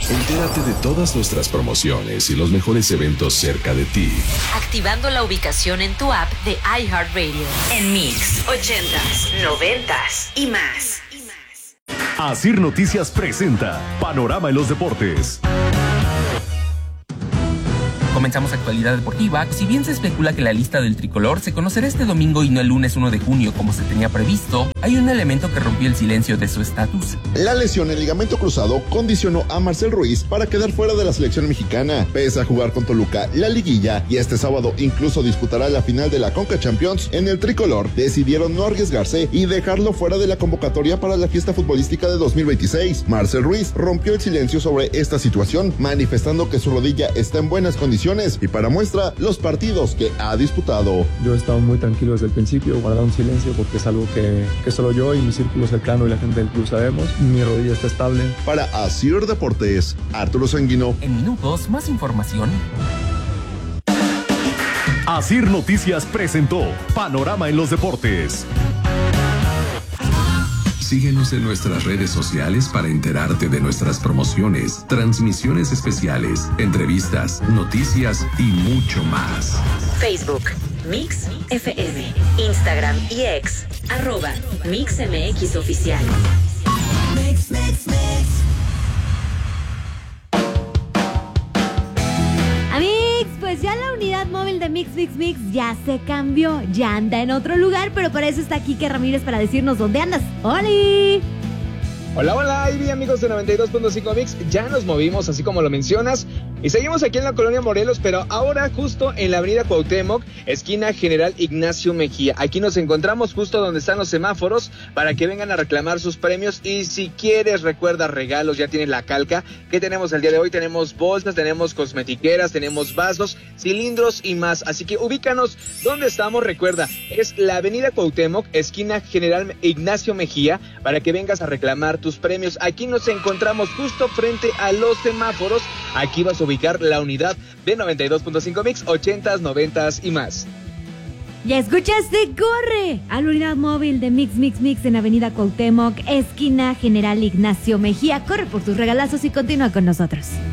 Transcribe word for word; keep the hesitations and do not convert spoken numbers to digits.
Entérate de todas nuestras promociones y los mejores eventos cerca de ti, activando la ubicación en tu app de iHeartRadio. En Mix, ochentas, noventas y más. Asir Noticias presenta Panorama en los Deportes. Comenzamos actualidad deportiva. Si bien se especula que la lista del tricolor se conocerá este domingo y no el lunes uno de junio como se tenía previsto, hay un elemento que rompió el silencio de su estatus. La lesión en ligamento cruzado condicionó a Marcel Ruiz para quedar fuera de la selección mexicana, pese a jugar con Toluca la liguilla y este sábado incluso disputará la final de la Conca Champions. En el tricolor decidieron no arriesgarse y dejarlo fuera de la convocatoria para la fiesta futbolística de dos mil veintiséis. Marcel Ruiz rompió el silencio sobre esta situación, manifestando que su rodilla está en buenas condiciones y para muestra los partidos que ha disputado. Yo he estado muy tranquilo desde el principio, guardado un silencio porque es algo que, que solo yo y mi círculo cercano y la gente del club sabemos. Mi rodilla está estable. Para Asir Deportes, Arturo Sanguino. En minutos, más información. Asir Noticias presentó Panorama en los Deportes. Síguenos en nuestras redes sociales para enterarte de nuestras promociones, transmisiones especiales, entrevistas, noticias y mucho más. Facebook, Mix F M, Instagram y X, arroba Mix M X Oficial. Mix, mix, mix. Pues ya la unidad móvil de Mix Mix Mix ya se cambió, ya anda en otro lugar, pero para eso está Kike Ramírez para decirnos dónde andas. ¡Holi! Hola, hola, Ivy, amigos de noventa y dos punto cinco Mix, ya nos movimos así como lo mencionas y seguimos aquí en la colonia Morelos, pero ahora justo en la avenida Cuauhtémoc, esquina General Ignacio Mejía. Aquí nos encontramos justo donde están los semáforos para que vengan a reclamar sus premios y si quieres, recuerda, regalos, ya tienes la calca. ¿Qué tenemos el día de hoy? Tenemos bolsas, tenemos cosmetiqueras, tenemos vasos, cilindros y más, así que ubícanos donde estamos, recuerda, es la avenida Cuauhtémoc, esquina General Ignacio Mejía, para que vengas a reclamar tus premios. Aquí nos encontramos justo frente a los semáforos. Aquí vas a ubicar la unidad de noventa y dos punto cinco Mix, ochentas, noventas y más. Ya escuchaste, corre a la unidad móvil de Mix Mix Mix en avenida Cuauhtémoc, esquina General Ignacio Mejía. Corre por tus regalazos y continúa con nosotros.